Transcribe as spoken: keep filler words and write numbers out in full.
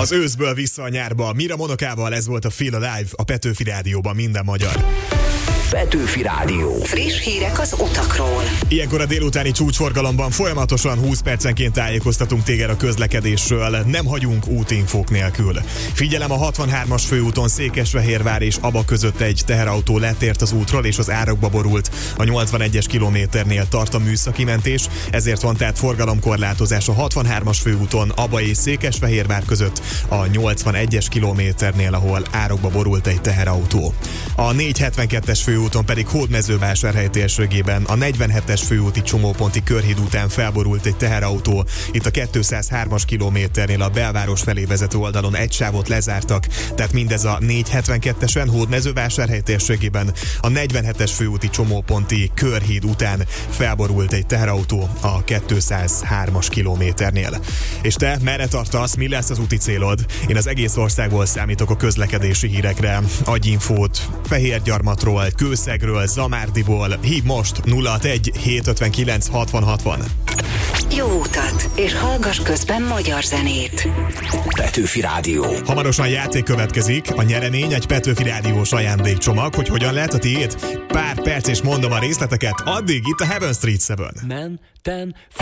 Az őszből vissza a nyárba. Mira Monokával ez volt a Feel Alive a Petőfi Rádióban, minden magyar. Petőfi Rádió. Friss hírek az utakról. Ilyenkor a délutáni csúcsforgalomban folyamatosan húsz percenként tájékoztatunk téged a közlekedésről. Nem hagyunk útinfók nélkül. Figyelem, a hatvanhármas főúton Székesfehérvár és Aba között egy teherautó letért az útról és az árokba borult. A nyolcvanegyes kilométernél tart a műszaki mentés, ezért van tehát forgalomkorlátozás a hatvanhármas főúton Aba és Székesfehérvár között a nyolcvanegyes kilométernél, ahol árokba borult egy teherautó. A négyszázhetvenkettes főúton pedig Hódmezővásárhely térségében a negyvenhetes főúti csomóponti körhíd után felborult egy teherautó. Itt a kétszázhármas kilométernél a belváros felé vezető oldalon egy sávot lezártak, tehát mindez a négyszázhetvenkettesen Hódmezővásárhely térségében a negyvenhetes főúti csomóponti körhíd után felborult egy teherautó a kétszázhármas kilométernél. És te merre tartasz, mi lesz az úti célod? Én az egész országból számítok a közlekedési hírekre. Adj infót Fehérgyarmatról, Kőszegről, Zamárdiból. Hív most nulla hatvanegy hétszázötvenkilenc hatvan hatvan. Jó utat, és hallgass közben magyar zenét. Petőfi Rádió. Hamarosan játék következik, a nyeremény egy Petőfi Rádiós ajándékcsomag. Hogy hogyan lehet a tiéd? Pár perc és mondom a részleteket, addig itt a Heaven Street Seven. Mentem